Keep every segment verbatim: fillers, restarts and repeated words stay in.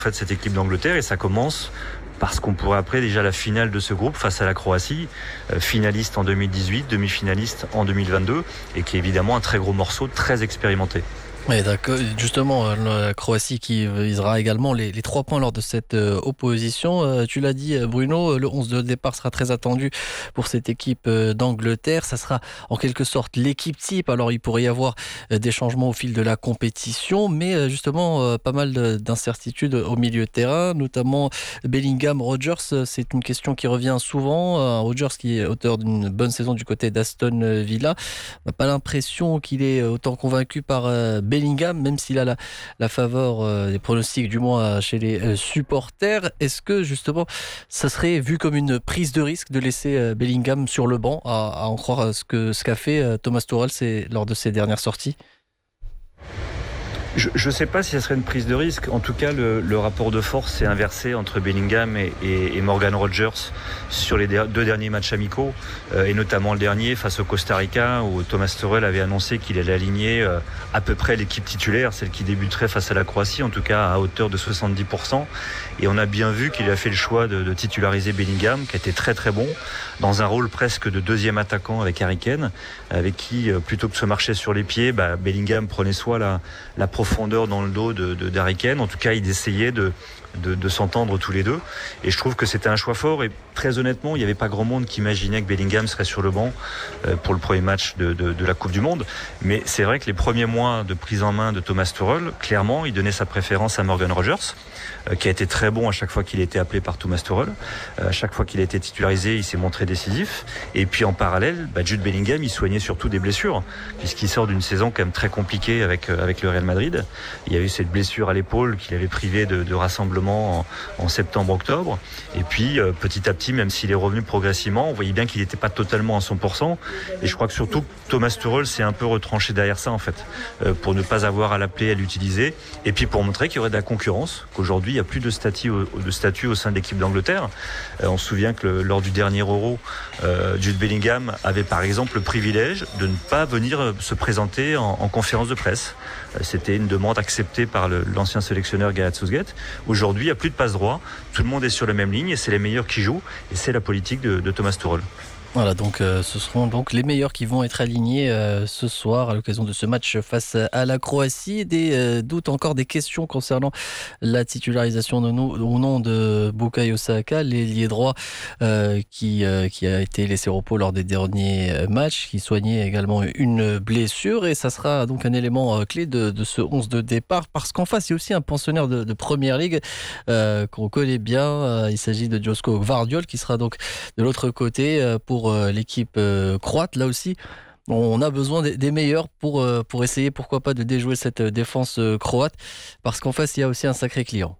fait cette équipe d'Angleterre et ça commence parce qu'on pourrait appeler déjà la finale de ce groupe face à la Croatie, euh, finaliste en deux mille dix-huit, demi-finaliste en deux mille vingt-deux et qui est évidemment un très gros morceau, très expérimenté. Oui, d'accord. Justement, la Croatie qui visera également les, les trois points lors de cette euh, opposition. Euh, tu l'as dit, Bruno, le onze de départ sera très attendu pour cette équipe euh, d'Angleterre. Ça sera en quelque sorte l'équipe type. Alors, il pourrait y avoir euh, des changements au fil de la compétition, mais euh, justement, euh, pas mal de, d'incertitudes au milieu de terrain, notamment Bellingham, Rodgers. C'est une question qui revient souvent. Euh, Rodgers qui est auteur d'une bonne saison du côté d'Aston Villa. On n'a pas l'impression qu'il est autant convaincu par euh, Bellingham, même s'il a la, la faveur euh, des pronostics, du moins chez les euh, supporters. Est-ce que justement ça serait vu comme une prise de risque de laisser euh, Bellingham sur le banc, à, à en croire ce, que, ce qu'a fait euh, Thomas Tuchel c'est, lors de ses dernières sorties? Je ne sais pas si ce serait une prise de risque. En tout cas, le, le rapport de force s'est inversé entre Bellingham et, et, et Morgan Rodgers sur les der- deux derniers matchs amicaux, euh, et notamment le dernier face au Costa Rica, où Thomas Tuchel avait annoncé qu'il allait aligner euh, à peu près l'équipe titulaire, celle qui débuterait face à la Croatie, en tout cas à hauteur de soixante-dix pour cent. Et on a bien vu qu'il a fait le choix de, de titulariser Bellingham, qui était très très bon, dans un rôle presque de deuxième attaquant avec Harry Kane, avec qui, euh, plutôt que de se marcher sur les pieds, bah, Bellingham prenait soit la, la profondeur dans le dos de, de d'Harry Kane. En tout cas, il essayait de, de, de s'entendre tous les deux. Et je trouve que c'était un choix fort. Et très honnêtement, il n'y avait pas grand monde qui imaginait que Bellingham serait sur le banc euh, pour le premier match de, de, de la Coupe du Monde. Mais c'est vrai que les premiers mois de prise en main de Thomas Tuchel, clairement, il donnait sa préférence à Morgan Rodgers, euh, qui a été très bon à chaque fois qu'il était appelé par Thomas Tuchel. Euh, à chaque fois qu'il a été titularisé, il s'est montré décisif. Et puis en parallèle, bah, Jude Bellingham, il soignait surtout des blessures, puisqu'il sort d'une saison quand même très compliquée avec, euh, avec le Real Madrid. Il y a eu cette blessure à l'épaule qui l'avait privé de, de rassemblement en, en septembre-octobre. Et puis, euh, petit à petit, même s'il est revenu progressivement, on voyait bien qu'il n'était pas totalement à cent pour cent. Et je crois que surtout, Thomas Tuchel s'est un peu retranché derrière ça, en fait, euh, pour ne pas avoir à l'appeler, à l'utiliser. Et puis pour montrer qu'il y aurait de la concurrence, qu'aujourd'hui, il n'y a plus de statut au, de statut au sein de l'équipe d'Angleterre. Euh, on se souvient que le, lors du dernier Euro, euh, Jude Bellingham avait par exemple le privilège de ne pas venir se présenter en, en conférence de presse. Euh, c'était une demande acceptée par le, l'ancien sélectionneur Gareth Southgate. Aujourd'hui, il n'y a plus de passe-droit. Tout le monde est sur la même ligne et c'est les meilleurs qui jouent. Et c'est la politique de, de Thomas Tuchel. Voilà, donc euh, ce seront donc les meilleurs qui vont être alignés euh, ce soir à l'occasion de ce match face à la Croatie. Des euh, doutes, encore des questions concernant la titularisation de nous, ou non de Bukayo Saka, l'ailier droit euh, qui, euh, qui a été laissé au repos lors des derniers matchs, qui soignait également une blessure. Et ça sera donc un élément euh, clé de, de ce onze de départ, parce qu'en face, il y a aussi un pensionnaire de, de Première Ligue euh, qu'on connaît bien. Euh, il s'agit de Josko Gvardiol, qui sera donc de l'autre côté euh, pour l'équipe croate. Là aussi, on a besoin des meilleurs pour, pour essayer, pourquoi pas, de déjouer cette défense croate, parce qu'en face, il y a aussi un sacré client.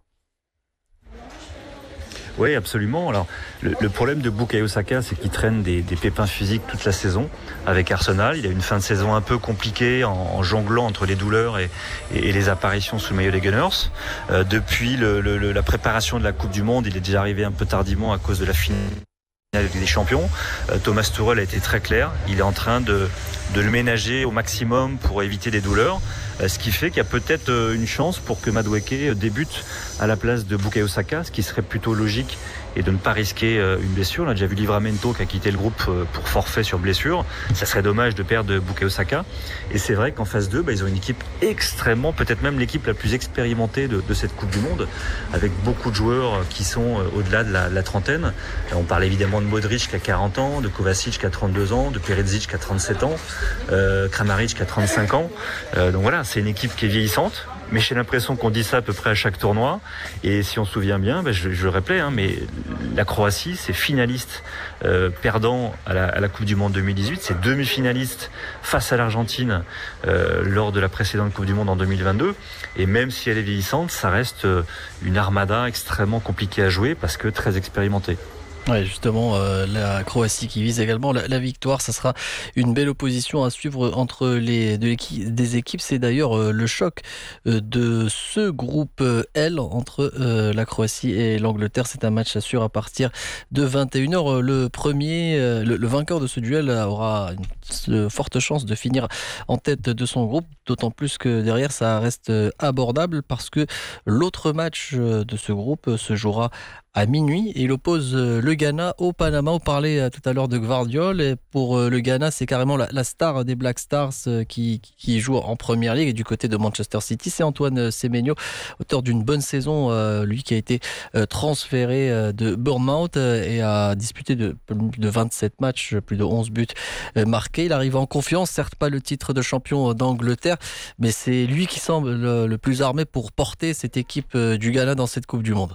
Oui, absolument. Alors, le, le problème de Bukayo Saka, c'est qu'il traîne des, des pépins physiques toute la saison avec Arsenal. Il a une fin de saison un peu compliquée en, en jonglant entre les douleurs et, et, et les apparitions sous le maillot des Gunners. Euh, depuis le, le, la préparation de la Coupe du Monde, il est déjà arrivé un peu tardivement à cause de la finale avec les champions. Euh, Thomas Tuchel a été très clair. Il est en train de, de le ménager au maximum pour éviter des douleurs. Euh, ce qui fait qu'il y a peut-être euh, une chance pour que Madueke débute à la place de Bukayo Saka, ce qui serait plutôt logique, et de ne pas risquer euh, une blessure. On a déjà vu Livramento qui a quitté le groupe euh, pour forfait sur blessure. Ça serait dommage de perdre Bukayo Saka. Et c'est vrai qu'en phase deux, bah, ils ont une équipe extrêmement, peut-être même l'équipe la plus expérimentée de, de cette Coupe du Monde, avec beaucoup de joueurs qui sont euh, au-delà de la, la trentaine. Et on parle évidemment de Modric qui a quarante ans, de Kovacic qui a trente-deux ans, de Perisic qui a trente-sept ans, euh, Kramaric qui a trente-cinq ans. Euh, donc voilà, c'est une équipe qui est vieillissante. Mais j'ai l'impression qu'on dit ça à peu près à chaque tournoi. Et si on se souvient bien, ben je, je le répète, hein, mais la Croatie, c'est finaliste euh, perdant à la, à la Coupe du Monde deux mille dix-huit. C'est demi-finaliste face à l'Argentine euh, lors de la précédente Coupe du Monde en deux mille vingt-deux. Et même si elle est vieillissante, ça reste une armada extrêmement compliquée à jouer parce que très expérimentée. Ouais, justement, euh, la Croatie qui vise également la, la victoire, ça sera une belle opposition à suivre entre les de des équipes. C'est d'ailleurs euh, le choc euh, de ce groupe euh, L entre euh, la Croatie et l'Angleterre. C'est un match sûr à partir de vingt et une heures. Le premier, euh, le, le vainqueur de ce duel aura une forte chance de finir en tête de son groupe, d'autant plus que derrière ça reste abordable parce que l'autre match de ce groupe se jouera à minuit et il oppose le Ghana au Panama. On parlait tout à l'heure de Gvardiol et pour le Ghana c'est carrément la, la star des Black Stars qui, qui joue en première ligue et du côté de Manchester City c'est Antoine Semenyo, auteur d'une bonne saison, lui qui a été transféré de Bournemouth et a disputé de, de vingt-sept matchs, plus de onze buts marqués. Il arrive en confiance, certes pas le titre de champion d'Angleterre mais c'est lui qui semble le, le plus armé pour porter cette équipe du Ghana dans cette Coupe du Monde.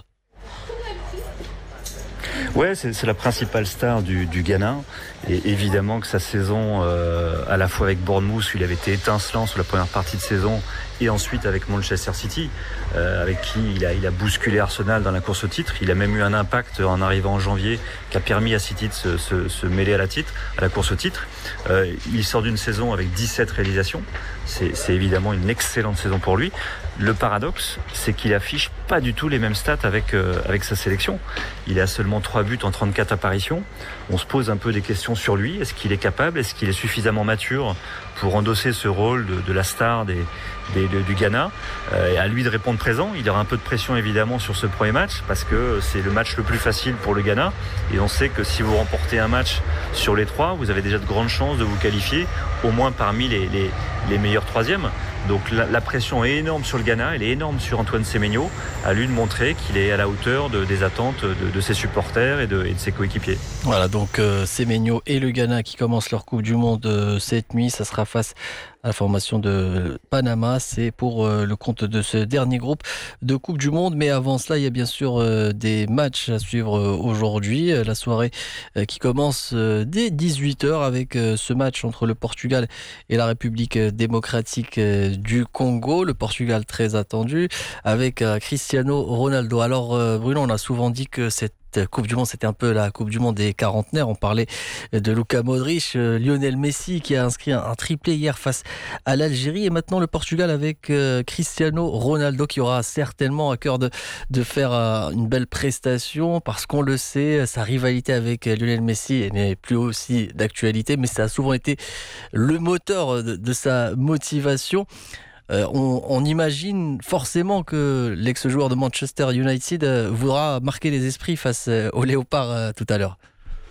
Ouais, c'est, c'est la principale star du, du Ghana. Et évidemment que sa saison, euh, à la fois avec Bournemouth, où il avait été étincelant sur la première partie de saison, et ensuite avec Manchester City, euh, avec qui il a, il a bousculé Arsenal dans la course au titre. Il a même eu un impact en arrivant en janvier qui a permis à City de se, se, se mêler à la, titre, à la course au titre. Euh, il sort d'une saison avec dix-sept réalisations. C'est, c'est évidemment une excellente saison pour lui. Le paradoxe, c'est qu'il affiche pas du tout les mêmes stats avec, euh, avec sa sélection. Il a seulement trois buts en trente-quatre apparitions. On se pose un peu des questions sur lui. Est-ce qu'il est capable? Est-ce qu'il est suffisamment mature pour endosser ce rôle de, de la star des, des, de, du Ghana? euh, Et à lui de répondre présent. Il y aura un peu de pression évidemment sur ce premier match parce que c'est le match le plus facile pour le Ghana. Et on sait que si vous remportez un match sur les trois, vous avez déjà de grandes chances de vous qualifier au moins parmi les, les, les meilleurs troisièmes. Donc la, la pression est énorme sur le Ghana, elle est énorme sur Antoine Semenyo, à lui de montrer qu'il est à la hauteur de, des attentes de, de ses supporters et de, et de ses coéquipiers. Voilà, donc euh, Semenyo et le Ghana qui commencent leur Coupe du Monde euh, cette nuit, ça sera face à la formation de Panama, c'est pour euh, le compte de ce dernier groupe de Coupe du Monde. Mais avant cela, il y a bien sûr euh, des matchs à suivre euh, aujourd'hui. La soirée euh, qui commence euh, dès dix-huit heures avec euh, ce match entre le Portugal et la République démocratique euh, du Congo. Le Portugal très attendu avec euh, Cristiano Ronaldo. Alors euh, Bruno, on a souvent dit que cette Coupe du Monde, c'était un peu la Coupe du Monde des quarantenaires. On parlait de Luka Modric, euh, Lionel Messi qui a inscrit un, un triplé hier face à l'Algérie et maintenant le Portugal avec euh, Cristiano Ronaldo qui aura certainement à cœur de, de faire euh, une belle prestation parce qu'on le sait, sa rivalité avec Lionel Messi n'est plus aussi d'actualité mais ça a souvent été le moteur de, de sa motivation. Euh, on, on imagine forcément que l'ex-joueur de Manchester United euh, voudra marquer les esprits face euh, aux Léopards euh, tout à l'heure.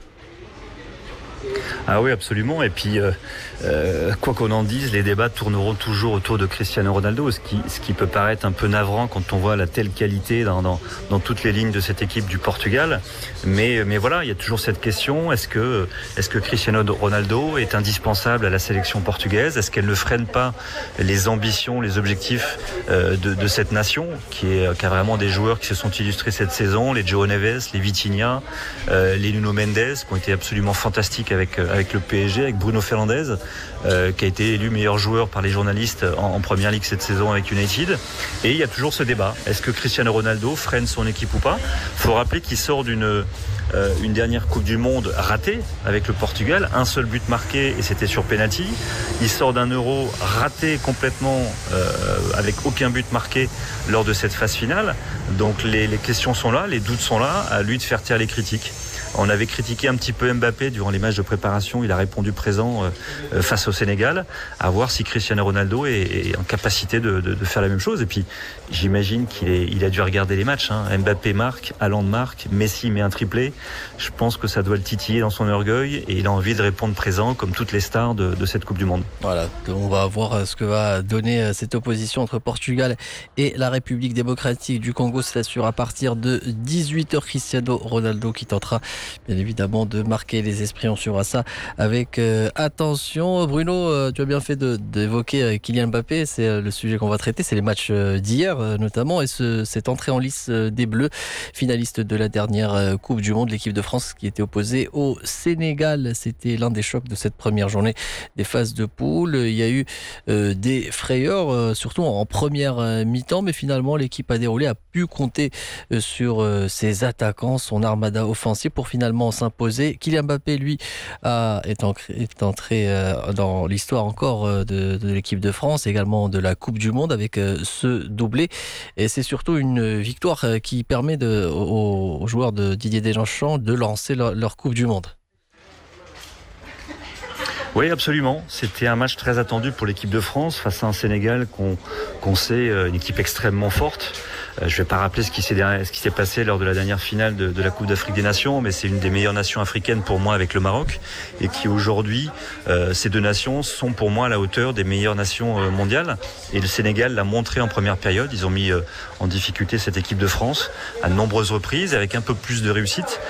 Ah oui, absolument. Et puis, euh, euh, quoi qu'on en dise, les débats tourneront toujours autour de Cristiano Ronaldo, ce qui, ce qui peut paraître un peu navrant quand on voit la telle qualité dans, dans, dans toutes les lignes de cette équipe du Portugal. Mais, mais voilà, il y a toujours cette question, est-ce que, est-ce que Cristiano Ronaldo est indispensable à la sélection portugaise? Est-ce qu'elle ne freine pas les ambitions, les objectifs euh, de, de cette nation, qui, est, qui a vraiment des joueurs qui se sont illustrés cette saison, les João Neves, les Vitinha, euh, les Nuno Mendes, qui ont été absolument fantastiques avec avec le P S G, avec Bruno Fernandes, euh, qui a été élu meilleur joueur par les journalistes en, en Première Ligue cette saison avec United. Et il y a toujours ce débat. Est-ce que Cristiano Ronaldo freine son équipe ou pas? Il faut rappeler qu'il sort d'une euh, une dernière Coupe du Monde ratée avec le Portugal. Un seul but marqué et c'était sur penalty. Il sort d'un Euro raté complètement euh, avec aucun but marqué lors de cette phase finale. Donc les, les questions sont là, les doutes sont là. À lui de faire taire les critiques. On avait critiqué un petit peu Mbappé durant les matchs de préparation. Il a répondu présent euh, face au Sénégal. À voir si Cristiano Ronaldo est, est en capacité de, de, de faire la même chose. Et puis, j'imagine qu'il est, il a dû regarder les matchs. Hein. Mbappé marque, Haaland marque, Messi met un triplé. Je pense que ça doit le titiller dans son orgueil. Et il a envie de répondre présent comme toutes les stars de, de cette Coupe du Monde. Voilà, on va voir ce que va donner cette opposition entre Portugal et la République démocratique du Congo. C'est sûr à partir de dix-huit heures. Cristiano Ronaldo qui tentera bien évidemment de marquer les esprits, on suivra ça avec euh, attention. Bruno, euh, tu as bien fait de, d'évoquer euh, Kylian Mbappé, c'est euh, le sujet qu'on va traiter, c'est les matchs euh, d'hier euh, notamment et ce, cette entrée en lice euh, des Bleus, finaliste de la dernière euh, Coupe du Monde, l'équipe de France qui était opposée au Sénégal. C'était l'un des chocs de cette première journée des phases de poule. Il y a eu euh, des frayeurs, euh, surtout en première euh, mi-temps, mais finalement l'équipe a déroulé, a pu compter euh, sur euh, ses attaquants, son armada offensif pour pour finalement s'imposer. Kylian Mbappé, lui, a, est, en, est entré euh, dans l'histoire encore euh, de, de l'équipe de France, également de la Coupe du Monde avec euh, ce doublé. Et c'est surtout une victoire euh, qui permet de, aux, aux joueurs de Didier Deschamps de lancer leur, leur Coupe du Monde. Oui, absolument. C'était un match très attendu pour l'équipe de France face à un Sénégal qu'on, qu'on sait une équipe extrêmement forte. Je ne vais pas rappeler ce qui, s'est, ce qui s'est passé lors de la dernière finale de, de la Coupe d'Afrique des Nations, mais c'est une des meilleures nations africaines pour moi avec le Maroc, et qui aujourd'hui, euh, ces deux nations sont pour moi à la hauteur des meilleures nations euh, mondiales. Et le Sénégal l'a montré en première période. Ils ont mis euh, en difficulté cette équipe de France à de nombreuses reprises, avec un peu plus de réussite.